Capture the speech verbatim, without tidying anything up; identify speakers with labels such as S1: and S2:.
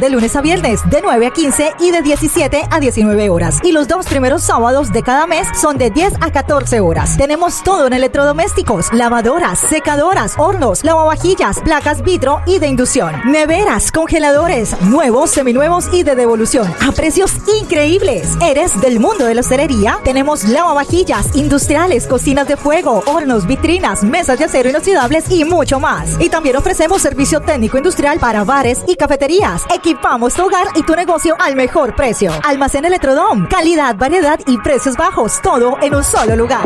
S1: de lunes a viernes, de nueve a quince y de diecisiete a diecinueve horas. Y los dos primeros sábados de cada mes son de diez a catorce horas. Tenemos todo en electrodomésticos, lavadoras, secadoras, hornos, lavavajillas, placas vitro y de inducción, neveras, congeladores, nuevos, seminuevos y de devolución, a precios increíbles. ¿Eres del mundo de la hostelería? Tenemos lavavajillas, industriales, cocinas de fuego, hornos, vitrinas, mesas de acero inoxidables y mucho más. Y también ofrecemos servicio técnico industrial para bares y cafeterías. Equipamos tu hogar y tu negocio al mejor precio. Almacén Electrodom, calidad, variedad y precios bajos, todo en un solo lugar.